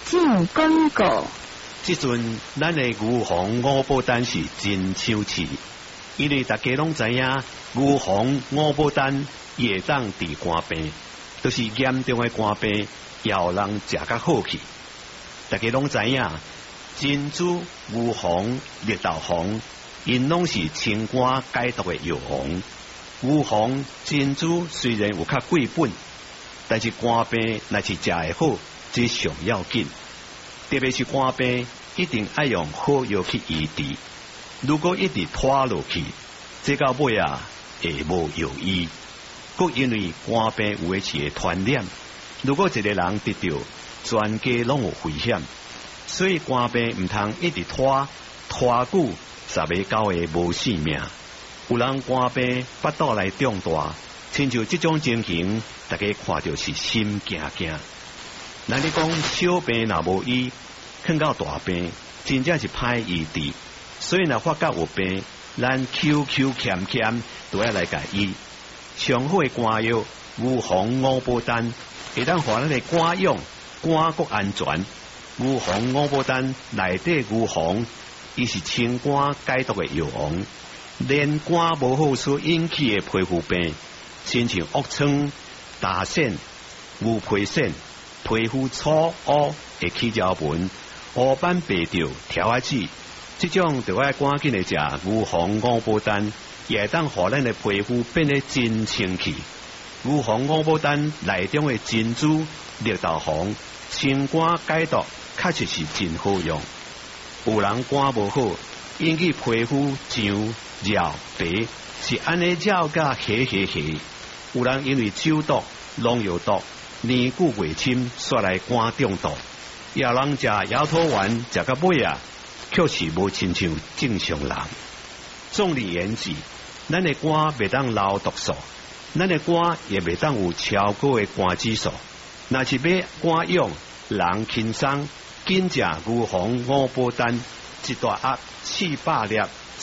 进广告。 即阵咱的牛黄五宝丹是真抢市，因为大家拢知影牛黄五宝丹也当治肝病，都是严重的肝病，要人食较好去。大家拢知影珍珠、牛黄、绿豆黄，因拢是清肝解毒的药王。牛黄、珍珠虽然有较贵本，但是肝病若是食会好，这上要紧。特别是肝病，一定要用好药去医治。如果一直拖落去，这到尾啊会无药医。佮因为肝病有的是会传染，如果一个人得到，全家拢有危险。所以肝病唔通一直拖久，煞未到会无性命。有人肝病腹肚来中大，亲像这种情形，大家看到是心惊惊。咱咧讲小病若无医，看到大病，真正是歹医治。所以若发觉有病，咱欠都要来甲医。上好的肝药牛黄五宝丹，会当互咱的肝用肝国安全。牛黄五宝丹内底牛黄，伊是清肝解毒的药王。连肝无好所引起的皮肤病，亲像恶疮、大癣、牛皮癣、皮肤粗乌的起条纹、黑斑白条、条仔子，这种就要赶紧的食牛黄五宝丹，也当互咱的皮肤变得真清气。牛黄五宝丹内中的珍珠、绿豆黄，清肝解毒，确实是真好用。有人肝无好，引起皮肤痒、绕、白，是安尼绕甲黑。有人因为酒毒、农药毒，年久未深，煞来肝中毒。有人食摇头丸，食到尾啊，却是无亲像正常人。总而言之，咱的肝袂当留毒素，咱的肝也袂当有超高的肝指数。若是要肝用，人轻松，紧食牛黄五宝丹，一大盒400粒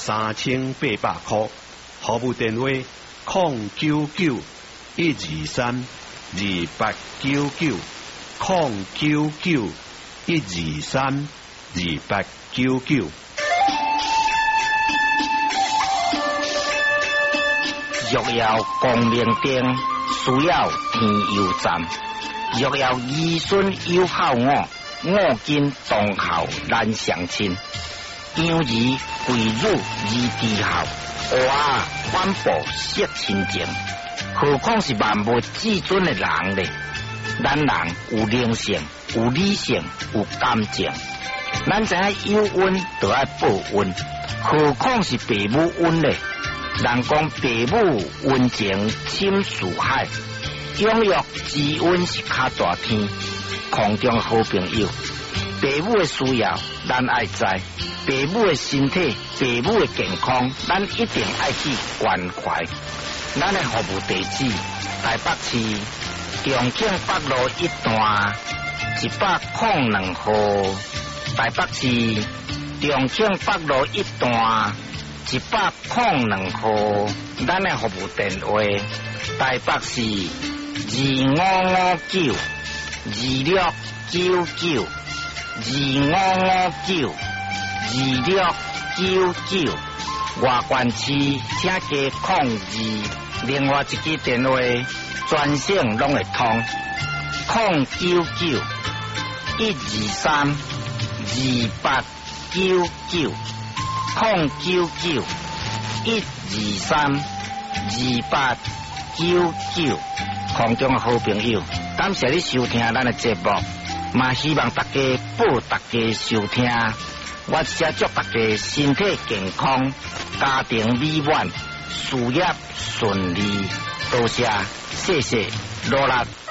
，3800块。服务电话099-123-2899 099-123-2899。 若要光明灯，需要天油站。若要儿孙有孝我，我今当孝难相亲。养儿贵辱而低孝，娃反哺惜亲情。何况是万物至尊的人呢？咱人有灵性，有理性，有感情。咱知影有恩就要报恩，何况是父母恩呢？人讲父母恩情深似海，养育之恩是较大天。空中好朋友，父母的需要咱爱知，父母的身体、父母的健康，咱一定爱去关怀。咱的服务地址：台北市重庆北路1段102號，台北市重庆北路1段102號。咱的服務電話：台北市2559259925592699。外县市请加02，另外一支電話全省攏會通，099-123-2899 099-123-2899。空中好朋友，感謝你收聽咱的節目，嘛希望大家報大家收聽。我只祝大家身體健康，家庭美滿，事業順利。多謝，謝謝，羅蘭。